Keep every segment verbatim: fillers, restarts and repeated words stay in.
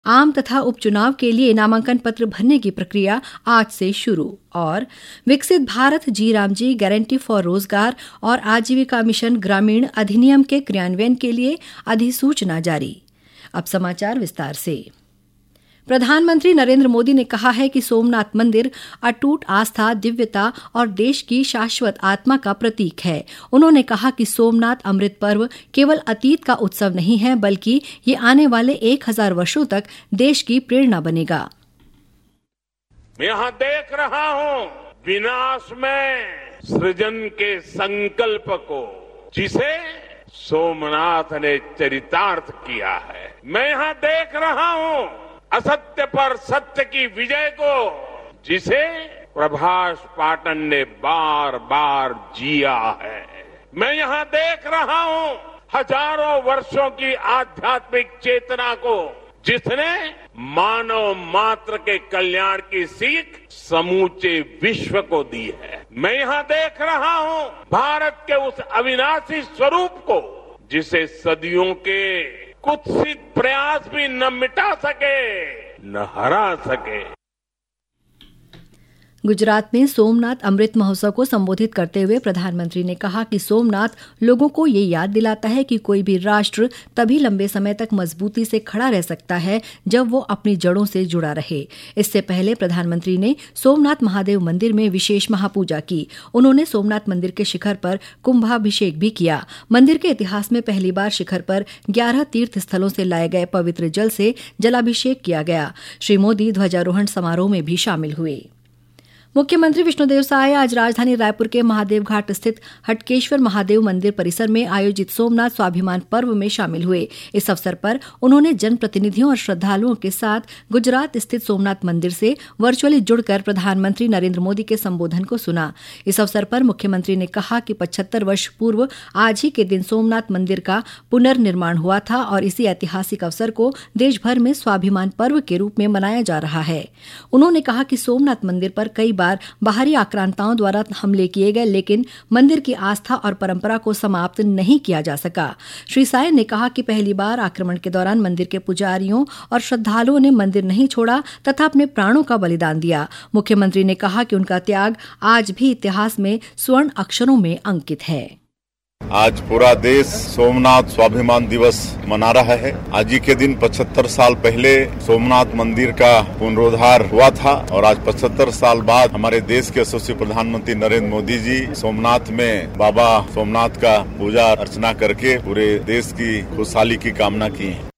आम तथा उपचुनाव के लिए नामांकन पत्र भरने की प्रक्रिया आज से शुरू। और विकसित भारत जी राम जी गारंटी फॉर रोजगार और आजीविका मिशन ग्रामीण अधिनियम के क्रियान्वयन के लिए अधिसूचना जारी। अब समाचार विस्तार से। प्रधानमंत्री नरेंद्र मोदी ने कहा है कि सोमनाथ मंदिर अटूट आस्था, दिव्यता और देश की शाश्वत आत्मा का प्रतीक है। उन्होंने कहा कि सोमनाथ अमृत पर्व केवल अतीत का उत्सव नहीं है, बल्कि ये आने वाले एक हजार वर्षों तक देश की प्रेरणा बनेगा। मैं यहां देख रहा हूं विनाश में सृजन के संकल्प को, जिसे सोमनाथ ने चरितार्थ किया है। मैं यहां देख रहा हूं असत्य पर सत्य की विजय को, जिसे प्रभास पाटन ने बार बार जिया है। मैं यहां देख रहा हूं हजारों वर्षों की आध्यात्मिक चेतना को, जिसने मानव मात्र के कल्याण की सीख समूचे विश्व को दी है। मैं यहां देख रहा हूं भारत के उस अविनाशी स्वरूप को, जिसे सदियों के कुत्सित प्रयास भी न मिटा सके, न हरा सके। गुजरात में सोमनाथ अमृत महोत्सव को संबोधित करते हुए प्रधानमंत्री ने कहा कि सोमनाथ लोगों को ये याद दिलाता है कि कोई भी राष्ट्र तभी लंबे समय तक मजबूती से खड़ा रह सकता है जब वो अपनी जड़ों से जुड़ा रहे। इससे पहले प्रधानमंत्री ने सोमनाथ महादेव मंदिर में विशेष महापूजा की। उन्होंने सोमनाथ मंदिर के शिखर पर कुंभाभिषेक भी किया। मंदिर के इतिहास में पहली बार शिखर पर ग्यारह तीर्थ स्थलों से लाए गए पवित्र जल से जलाभिषेक किया गया। श्री मोदी ध्वजारोहण समारोह में भी शामिल हुए। मुख्यमंत्री विष्णुदेव साय आज राजधानी रायपुर के महादेव घाट स्थित हटकेश्वर महादेव मंदिर परिसर में आयोजित सोमनाथ स्वाभिमान पर्व में शामिल हुए। इस अवसर पर उन्होंने जनप्रतिनिधियों और श्रद्धालुओं के साथ गुजरात स्थित सोमनाथ मंदिर से वर्चुअली जुड़कर प्रधानमंत्री नरेंद्र मोदी के संबोधन को सुना। इस अवसर पर मुख्यमंत्री ने कहा कि पचहत्तर वर्ष पूर्व आज ही के दिन सोमनाथ मंदिर का पुनर्निर्माण हुआ था और इसी ऐतिहासिक अवसर को देश भर में स्वाभिमान पर्व के रूप में मनाया जा रहा है। उन्होंने कहा कि सोमनाथ मंदिर पर कई बार बाहरी आक्रांताओं द्वारा हमले किए गए, लेकिन मंदिर की आस्था और परंपरा को समाप्त नहीं किया जा सका। श्री साय ने कहा कि पहली बार आक्रमण के दौरान मंदिर के पुजारियों और श्रद्धालुओं ने मंदिर नहीं छोड़ा तथा अपने प्राणों का बलिदान दिया। मुख्यमंत्री ने कहा कि उनका त्याग आज भी इतिहास में स्वर्ण अक्षरों में अंकित है। आज पूरा देश सोमनाथ स्वाभिमान दिवस मना रहा है। आज ही के दिन पचहत्तर साल पहले सोमनाथ मंदिर का पुनरुद्धार हुआ था और आज पचहत्तर साल बाद हमारे देश के यशस्वी प्रधानमंत्री नरेंद्र मोदी जी सोमनाथ में बाबा सोमनाथ का पूजा अर्चना करके पूरे देश की खुशहाली की कामना की है।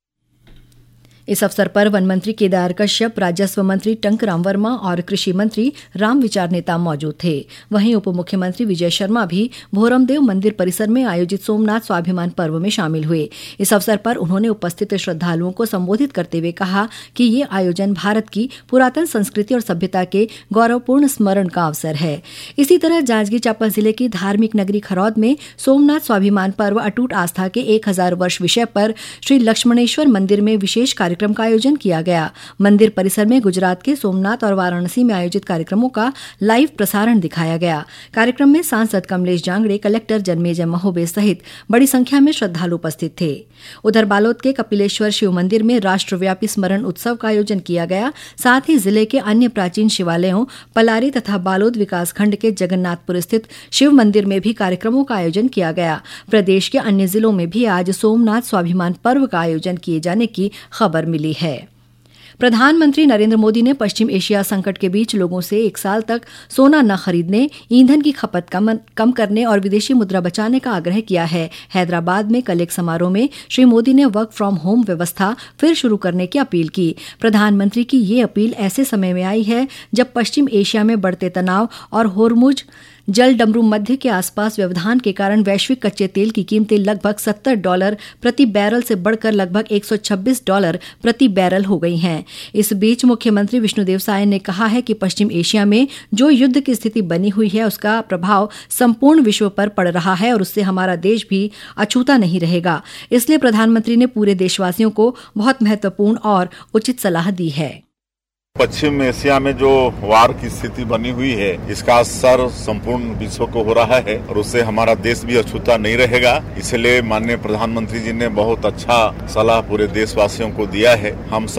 इस अवसर पर वन मंत्री केदार कश्यप, राजस्व मंत्री टंकराम वर्मा और कृषि मंत्री रामविचार नेता मौजूद थे। वहीं उप मुख्यमंत्री विजय शर्मा भी भोरमदेव मंदिर परिसर में आयोजित सोमनाथ स्वाभिमान पर्व में शामिल हुए। इस अवसर पर उन्होंने उपस्थित श्रद्धालुओं को संबोधित करते हुए कहा कि ये आयोजन भारत की पुरातन संस्कृति और सभ्यता के गौरवपूर्ण स्मरण का अवसर है। इसी तरह जांजगीर चांपा जिले की धार्मिक नगरी खरौद में सोमनाथ स्वाभिमान पर्व अटूट आस्था के एक हजार वर्ष विषय पर श्री लक्ष्मणेश्वर मंदिर में विशेष कार्यक्रम का आयोजन किया गया। मंदिर परिसर में गुजरात के सोमनाथ और वाराणसी में आयोजित कार्यक्रमों का लाइव प्रसारण दिखाया गया। कार्यक्रम में सांसद कमलेश जांगड़े, कलेक्टर जन्मेजय महोबे सहित बड़ी संख्या में श्रद्धालु उपस्थित थे। उधर बालोद के कपिलेश्वर शिव मंदिर में राष्ट्रव्यापी स्मरण उत्सव का आयोजन किया गया। साथ ही जिले के अन्य प्राचीन शिवालयों पलारी तथा बालोद विकासखंड के जगन्नाथपुर स्थित शिव मंदिर में भी कार्यक्रमों का आयोजन किया गया। प्रदेश के अन्य जिलों में भी आज सोमनाथ स्वाभिमान पर्व का आयोजन किए जाने की खबर मिली है। प्रधानमंत्री नरेंद्र मोदी ने पश्चिम एशिया संकट के बीच लोगों से एक साल तक सोना न खरीदने, ईंधन की खपत कम, कम करने और विदेशी मुद्रा बचाने का आग्रह किया है। हैदराबाद में कल एक समारोह में श्री मोदी ने वर्क फ्रॉम होम व्यवस्था फिर शुरू करने की अपील की। प्रधानमंत्री की ये अपील ऐसे समय में आई है जब पश्चिम एशिया में बढ़ते तनाव और होर्मुज जल डमरू मध्य के आसपास व्यवधान के कारण वैश्विक कच्चे तेल की कीमतें लगभग सत्तर डॉलर प्रति बैरल से बढ़कर लगभग एक सौ छब्बीस डॉलर प्रति बैरल हो गई हैं। इस बीच मुख्यमंत्री विष्णुदेव साय ने कहा है कि पश्चिम एशिया में जो युद्ध की स्थिति बनी हुई है उसका प्रभाव संपूर्ण विश्व पर पड़ रहा है और उससे हमारा देश भी अछूता नहीं रहेगा। इसलिए प्रधानमंत्री ने पूरे देशवासियों को बहुत महत्वपूर्ण और उचित सलाह दी है। पश्चिम एशिया में जो वार की स्थिति बनी हुई है इसका असर संपूर्ण विश्व को हो रहा है और उससे हमारा देश भी अछूता नहीं रहेगा। इसलिए माननीय प्रधानमंत्री जी ने बहुत अच्छा सलाह पूरे देशवासियों को दिया है। हम सब